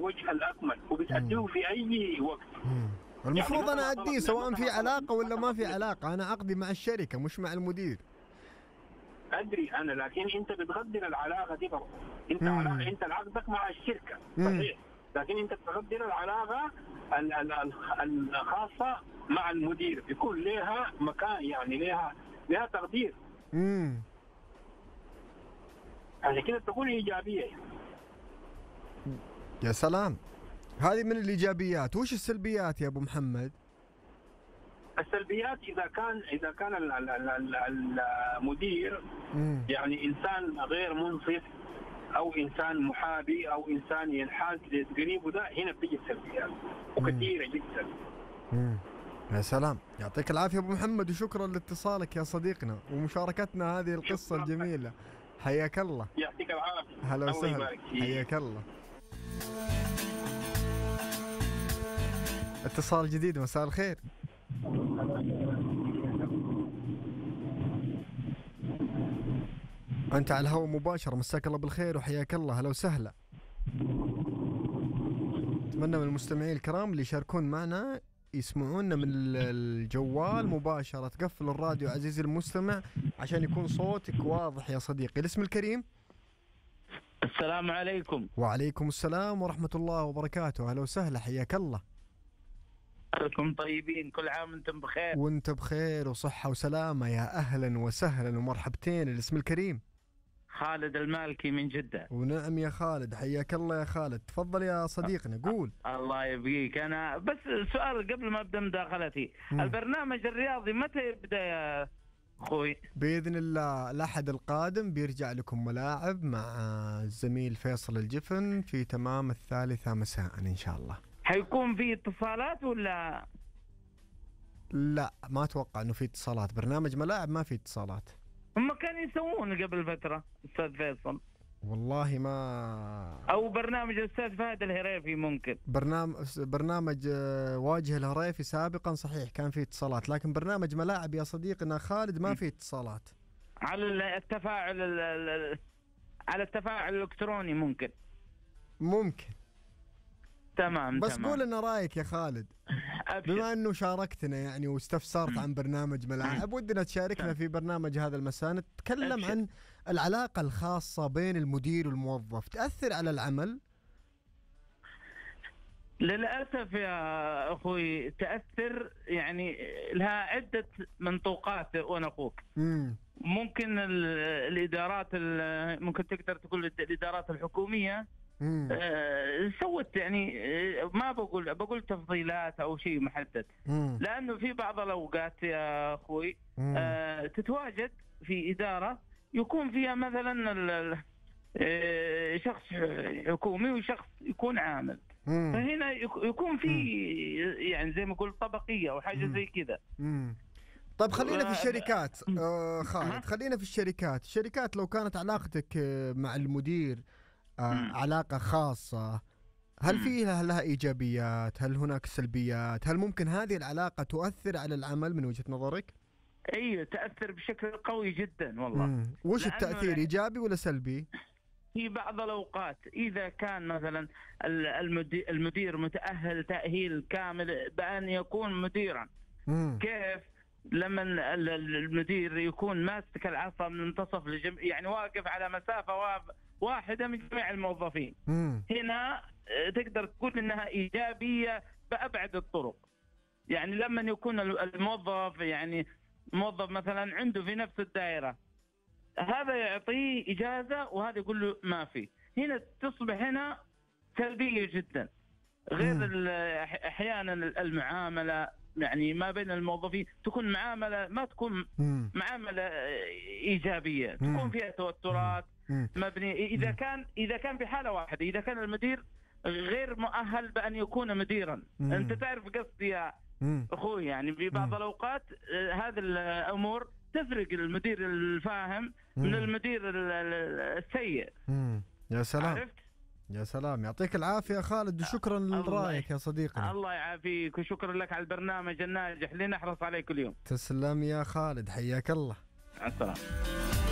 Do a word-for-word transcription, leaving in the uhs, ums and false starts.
الوجه الأكمل وبتأديه في أي وقت. مم. المفروض يعني أنا أديه سواء في علاقة ولا ما في علاقة، أنا عقدي مع الشركة مش مع المدير. أدري أنا، لكن أنت بتغدر العلاقة دي برضه. أنت علاقة، أنت عقدك مع الشركة صحيح، لكن أنت بتغدر العلاقة الخاصة مع المدير، يكون لها مكان، يعني لها لها تقدير. امم عشان كده تكون إيجابية. يا سلام، هذه من الإيجابيات. وش السلبيات يا أبو محمد؟ السلبيات إذا كان إذا كان المدير مم. يعني إنسان غير منصف أو إنسان محابي أو إنسان ينحاز لقريبه، ده هنا بتيجي السلبيات وكثيرة جدا. مم. يا سلام، يعطيك العافية أبو محمد، وشكرا لاتصالك يا صديقنا ومشاركتنا هذه القصة الجميلة. حياك الله. يعطيك العافية. هلا وسهلا، حياك الله. اتصال جديد، مساء الخير. أنت على الهواء مباشرة، مساك الله بالخير وحياك الله، هلا وسهلا. أتمنى من المستمعين الكرام اللي يشاركون معنا يسمعونا من الجوال مباشرة، تقفل الراديو عزيزي المستمع عشان يكون صوتك واضح يا صديقي. الاسم الكريم. السلام عليكم. وعليكم السلام ورحمة الله وبركاته، هلا وسهلا، حياك الله. أنتم طيبين، كل عام وانتم بخير. وانت بخير وصحة وسلامة، يا أهلا وسهلا ومرحبتين. الاسم الكريم. خالد المالكي من جدة. ونعم يا خالد، حياك الله يا خالد، تفضل يا صديقنا قول. الله يبقيك. أنا بس سؤال قبل ما أبدأ مداخلتي، البرنامج الرياضي متى يبدأ يا أخوي؟ بإذن الله الأحد القادم بيرجع لكم ملاعب مع الزميل فيصل الجفن في تمام الثالثة مساء إن شاء الله. حيكون في اتصالات ولا؟ لا ما أتوقع أنه في اتصالات، برنامج ملاعب ما في اتصالات. هم كانوا يسوون قبل فترة أستاذ فيصل. والله ما، أو برنامج الأستاذ فهد الهريفي ممكن. برنامج برنامج واجه الهريفي سابقا صحيح كان في اتصالات، لكن برنامج ملاعب يا صديقنا خالد ما في اتصالات. على التفاعل على التفاعل الإلكتروني ممكن. ممكن. تمام بس تمام. قول لنا رايك يا خالد. أبشر. بما انه شاركتنا يعني واستفسرت عن برنامج ملاعب، ودنا تشاركنا في برنامج هذا المساء. نتكلم أبشر. عن العلاقة الخاصة بين المدير والموظف، تأثر على العمل؟ للأسف يا أخوي تأثر، يعني لها عدة منطوقات. وأنا أخوك مم. ممكن الإدارات، ممكن تقدر تقول الإدارات الحكومية آه سوت يعني آه ما بقول بقول تفضيلات أو شيء محدد. مم. لأنه في بعض الأوقات يا أخوي آه تتواجد في إدارة يكون فيها مثلا آه شخص حكومي وشخص يكون عامل. مم. فهنا يكون في يعني زي ما قلت طبقية أو حاجة زي كذا. طيب خلينا في الشركات آه خالد، خلينا في الشركات. الشركات لو كانت علاقتك مع المدير آه علاقة خاصة، هل فيها لها إيجابيات؟ هل هناك سلبيات؟ هل ممكن هذه العلاقة تؤثر على العمل من وجهة نظرك؟ أيوة تأثر بشكل قوي جدا والله. مم. وش التأثير، إيجابي ولا سلبي؟ في بعض الأوقات إذا كان مثلا المدير متأهل تأهيل كامل بأن يكون مديرا. مم. كيف؟ لما المدير يكون ماسك العصا من منتصف الجميع، يعني واقف على مسافة واحدة من جميع الموظفين. مم. هنا تقدر تقول إنها إيجابية بأبعد الطرق. يعني لما يكون الموظف يعني موظف مثلا عنده في نفس الدائرة، هذا يعطيه إجازة وهذا يقول له ما في، هنا تصبح هنا سلبية جدا. غير أحيانا المعاملة يعني ما بين الموظفين تكون معاملة ما تكون مم. معاملة إيجابية، تكون مم. فيها توترات مم. مبنية. إذا كان إذا كان في حالة واحدة، إذا كان المدير غير مؤهل بأن يكون مديرا. مم. أنت تعرف قصدي يا أخوي، يعني في بعض الأوقات هذه الأمور تفرق المدير الفاهم من المدير السيء. مم. يا سلام. عرفت؟ يا سلام، يعطيك العافية خالد، وشكرا لرأيك يا صديقنا. الله يعافيك، وشكرا لك على البرنامج الناجح اللي نحرص عليه كل يوم. تسلم يا خالد، حياك الله. مع السلامة.